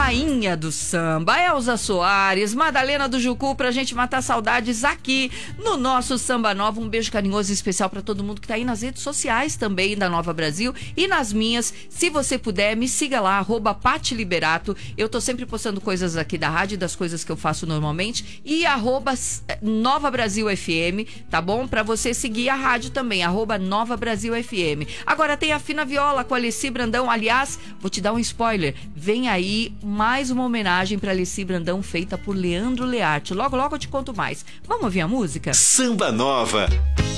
rainha do samba, Elza Soares, Madalena do Jucu, pra gente matar saudades aqui no nosso Samba Nova. Um beijo carinhoso e especial pra todo mundo que tá aí nas redes sociais também da Nova Brasil e nas minhas. Se você puder, me siga lá, @PatiLiberato. Eu tô sempre postando coisas aqui da rádio, das coisas que eu faço normalmente. E @Nova Brasil FM, tá bom? Pra você seguir a rádio também, @Nova Brasil FM. Agora tem a Fina Viola com a Alessi Brandão. Aliás, vou te dar um spoiler. Vem aí mais uma homenagem pra Alessi Brandão feita por Leandro Learte. Logo, logo eu te conto mais. Vamos ouvir a música? Samba Nova.